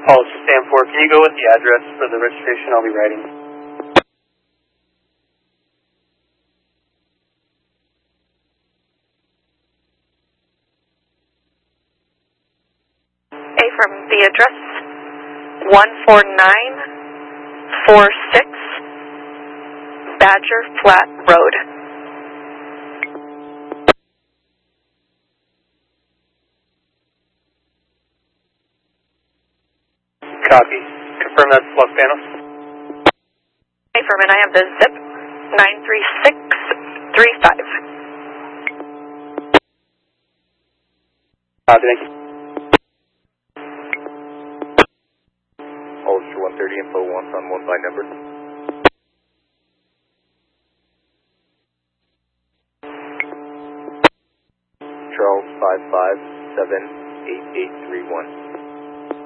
Policy Stand 4, can you go with the address for the registration I'll be writing? Affirm, the address 14946 Badger Flat Road. Copy. Confirm that's Los Banos? Affirm, and I have the zip 93635. Thank you. Holster 130, info 1 on 1 by number. Charles 5578831.